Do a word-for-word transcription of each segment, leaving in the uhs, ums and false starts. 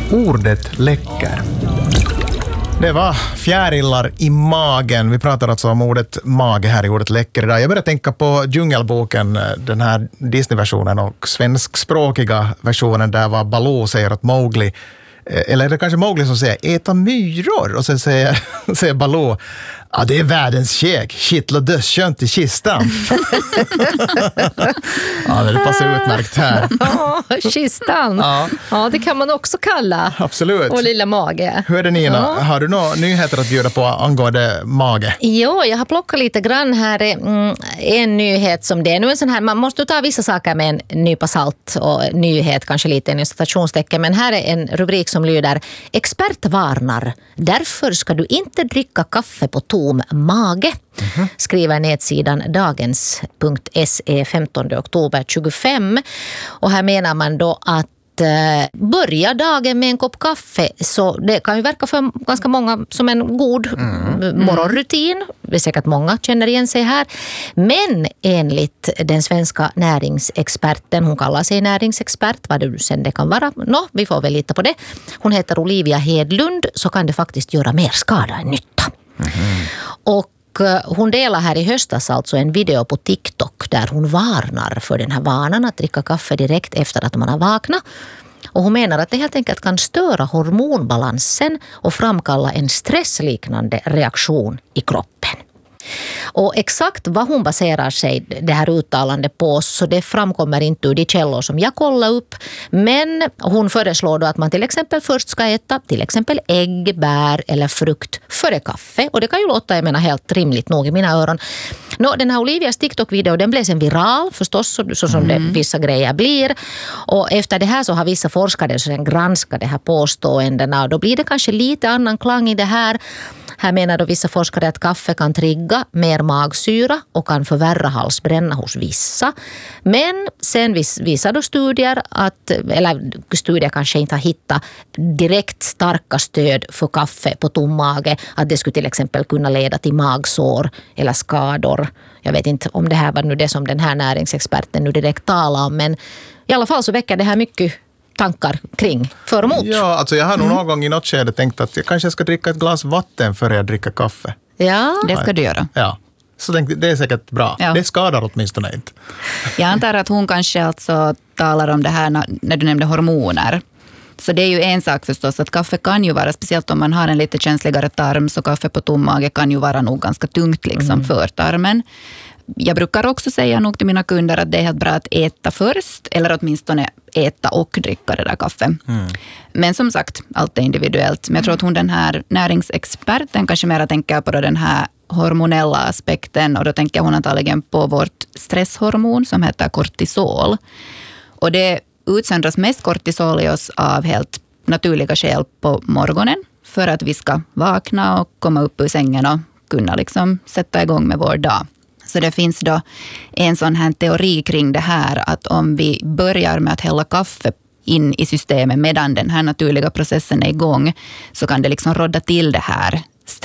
Ordet läcker. Det var fjärilar i magen. Vi pratar alltså om ordet mage här i ordet läcker idag. Jag började tänka på Djungelboken, den här Disney-versionen och svenskspråkiga versionen där var Baloo säger att Mowgli, eller är det kanske Mowgli som säger äta myror och sen säger, säger Baloo, ja det är världens käk, kittla dödskönt i kistan. Ja, det passar utmärkt här. Ja, kistan. Ja. Ja, det kan man också kalla. Absolut. Och lilla mage. Hur är det Nina? Ja. Har du några nyheter att bjuda på angående mage? Jo, jag har plockat lite grann här. Mm, en nyhet som det är nu en sån här, man måste ta vissa saker med en nypa salt och nyhet kanske lite en citationstecken, men här är en rubrik som lyder: expert varnar, därför ska du inte dricka kaffe på tom mage. Mm-hmm. Skriver nätsidan dagens punkt se femtonde oktober tjugofem. Och här menar man då att börja dagen med en kopp kaffe, så det kan ju verka för ganska många som en god mm. morgonrutin. Det är säkert många känner igen sig här. Men enligt den svenska näringsexperten, hon kallar sig näringsexpert, vad det sen det kan vara, no, vi får väl lita på det. Hon heter Olivia Hedlund, så kan det faktiskt göra mer skada än nytta. Mm. Och hon delar här i höstas alltså en video på TikTok där hon varnar för den här vanan att dricka kaffe direkt efter att man har vaknat. Och hon menar att det helt enkelt kan störa hormonbalansen och framkalla en stressliknande reaktion i kroppen. Och exakt vad hon baserar sig det här uttalandet på, så det framkommer inte ur de källor som jag kollar upp. Men hon föreslår då att man till exempel först ska äta till exempel ägg, bär eller frukt före kaffe. Och det kan ju låta, jag menar, helt rimligt nog i mina öron. Nå, den här Olivias TikTok-video, den blev sen viral förstås, så, så som mm. det, vissa grejer blir. Och efter det här så har vissa forskare sen granskat det här påståendena, och då blir det kanske lite annan klang i det här. Här menar då vissa forskare att kaffe kan trigga mer magsyra och kan förvärra halsbränna hos vissa. Men sen vis, visar då studier att, eller studier kanske inte har hittat direkt starka stöd för kaffe på tom mage, att det skulle till exempel kunna leda till magsår eller skador. Jag vet inte om det här var nu det som den här näringsexperten nu direkt talar om, men i alla fall så väcker det här mycket tankar kring för och mot. Ja, alltså jag har nog mm. någon gång i något skede tänkt att jag kanske ska dricka ett glas vatten före jag dricker kaffe. Ja, det ska du göra. Ja, så tänkte, det är säkert bra. Ja. Det skadar åtminstone inte. Jag antar att hon kanske alltså talar om det här när du nämnde hormoner. Så det är ju en sak förstås att kaffe kan ju vara, speciellt om man har en lite känsligare tarm, så kaffe på tom mage kan ju vara nog ganska tungt liksom mm. för tarmen. Jag brukar också säga nog till mina kunder att det är helt bra att äta först, eller åtminstone äta och dricka det där kaffe. Mm. Men som sagt, allt är individuellt. Men jag tror att hon, den här näringsexperten, kanske mer tänker på den här hormonella aspekten, och då tänker hon antagligen på vårt stresshormon som heter kortisol. Och det utsöndras mest kortisol i oss av helt naturliga skäl på morgonen för att vi ska vakna och komma upp ur sängen och kunna liksom sätta igång med vår dag. Så det finns då en sån här teori kring det här, att om vi börjar med att hälla kaffe in i systemet medan den här naturliga processen är igång, så kan det liksom rodda till det här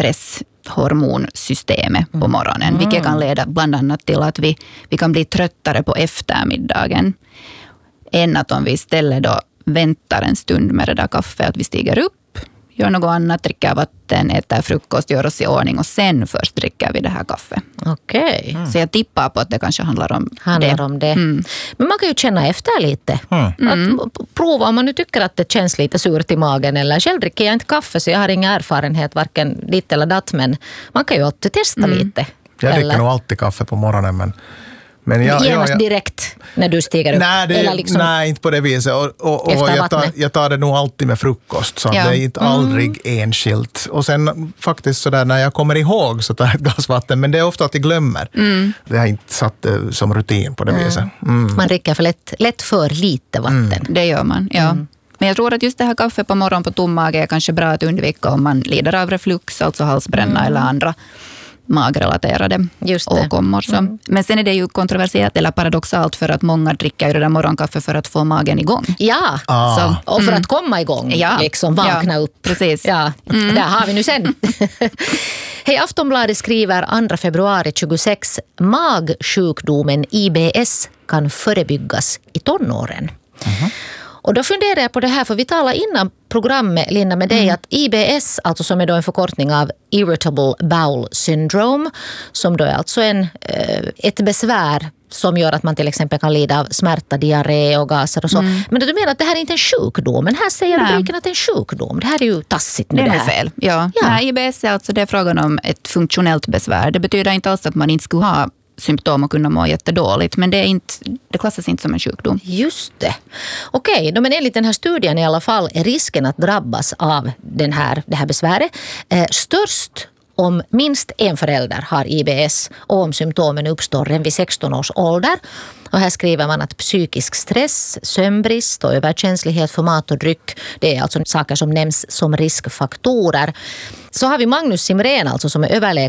stresshormonsystemet på morgonen. Mm. Vilket kan leda bland annat till att vi, vi kan bli tröttare på eftermiddagen. Än att om vi istället då väntar en stund med det där kaffet, att vi stiger upp, gör något annat, dricker vatten, äter frukost, gör oss i ordning och sen först dricker vi det här kaffet. Okej. Okay. Mm. Så jag tippar på att det kanske handlar om handlar det. Om det. Mm. Men man kan ju känna efter lite. Mm. Att prova om man nu tycker att det känns lite surt i magen, eller själv dricker jag inte kaffe så jag har ingen erfarenhet varken ditt eller datt, men man kan ju alltid testa mm. lite. Jag dricker nog alltid kaffe på morgonen, men Men jag, genast jag, jag, direkt när du stiger upp? Nej, det, eller liksom nej inte på det viset. Och, och, och jag, tar, jag tar det nog alltid med frukost. Så ja. Det är inte mm. aldrig enskilt. Och sen faktiskt sådär när jag kommer ihåg så tar jag ett glas vatten. Men det är ofta att jag glömmer. Mm. Det har inte satt det som rutin på det mm. viset. Mm. Man dricker för lätt, lätt för lite vatten. Mm. Det gör man, ja. Mm. Men jag tror att just det här kaffe på morgon på tom mage är kanske bra att undvika om man lider av reflux, alltså halsbränna mm. eller andra magrelaterade åkommor. Mm. Men sen är det ju kontroversiellt eller paradoxalt för att många dricker ju det där morgonkaffe för att få magen igång. Ja, ah. så, och för mm. att komma igång, ja. liksom vakna ja. upp. Precis. Ja, mm. där har vi nu sen. Hej, Aftonbladet skriver andra februari tjugosex, magsjukdomen I B S kan förebyggas i tonåren. Mm. Och då funderar jag på det här, för vi talade innan programmet, Linda, med dig, mm. att I B S, alltså som är då en förkortning av Irritable Bowel Syndrome, som då är alltså en, ett besvär som gör att man till exempel kan lida av smärta, diarré och gaser och så. Mm. Men du menar att det här är inte en sjukdom, men här säger rubriken att det är en sjukdom. Det här är ju tassigt med det, det här. Det är fel, ja. ja. Nej, I B S är alltså det är frågan om ett funktionellt besvär. Det betyder inte alls att man inte skulle ha symptom och kunna må jättedåligt, men det, är inte, det klassas inte som en sjukdom. Just det. Okej, då, men enligt den här studien i alla fall är risken att drabbas av den här, det här besväret eh, störst om minst en förälder har I B S och om symptomen uppstår redan vid sexton års ålder. Och här skriver man att psykisk stress, sömnbrist och överkänslighet för mat och dryck, det är alltså saker som nämns som riskfaktorer. Så har vi Magnus Simrén alltså, som är överläkare